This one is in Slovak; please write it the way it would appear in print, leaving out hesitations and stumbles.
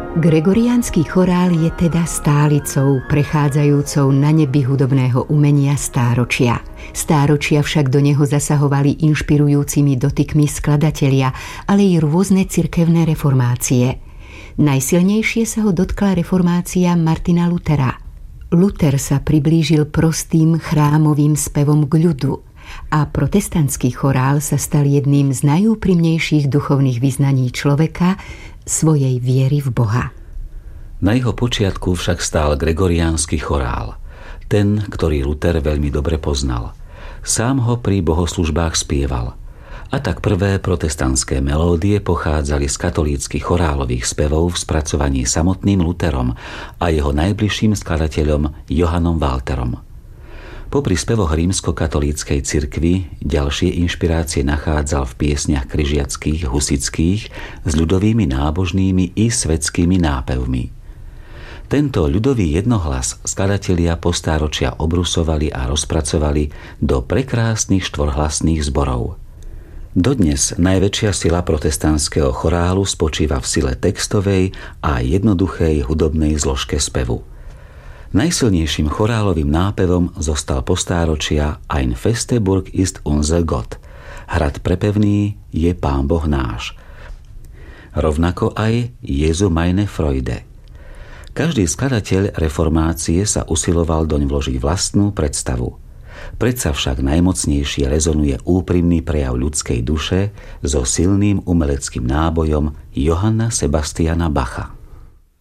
Gregoriánsky chorál je teda stálicou prechádzajúcou na nebi hudobného umenia stáročia. Stáročia však do neho zasahovali inšpirujúcimi dotykmi skladatelia, ale i rôzne cirkevné reformácie. Najsilnejšie sa ho dotkla reformácia Martina Luthera. Luther sa priblížil prostým chrámovým spevom k ľudu a protestantský chorál sa stal jedným z najúprimnejších duchovných vyznaní človeka, svojej viery v Boha. Na jeho počiatku však stál gregoriánsky chorál, ten, ktorý Luther veľmi dobre poznal. Sám ho pri bohoslužbách spieval. A tak prvé protestantské melódie pochádzali z katolíckych chorálových spevov v spracovaní samotným Lutherom a jeho najbližším skladateľom Johannom Walterom. Popri spevoch rímskokatolíckej cirkvi ďalšie inšpirácie nachádzal v piesniach križiackých, husických s ľudovými nábožnými i svetskými nápevmi. Tento ľudový jednohlas skladatelia postáročia obrusovali a rozpracovali do prekrásnych štvorhlasných zborov. Dodnes najväčšia sila protestantského chorálu spočíva v sile textovej a jednoduchej hudobnej zložke spevu. Najsilnejším chorálovým nápevom zostal postáročia Ein Festeburg ist unser Gott. Hrad prepevný je Pán Boh náš. Rovnako aj Jesu meine Freude. Každý skladateľ reformácie sa usiloval doň vložiť vlastnú predstavu. Predsa však najmocnejšie rezonuje úprimný prejav ľudskej duše so silným umeleckým nábojom Johanna Sebastiana Bacha.